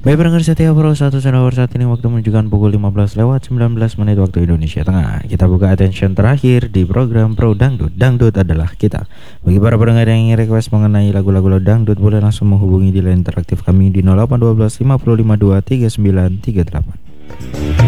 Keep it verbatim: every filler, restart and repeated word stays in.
Baik pendengar setia Pro satu Sonora saat ini waktu menunjukkan pukul lima belas lewat sembilan belas menit waktu Indonesia Tengah. Kita buka attention terakhir di program Pro Dangdut. Dangdut adalah kita. Bagi para pendengar yang ingin request mengenai lagu-lagu dangdut, boleh langsung menghubungi di line interaktif kami di nol delapan satu dua lima nol lima dua tiga sembilan tiga delapan.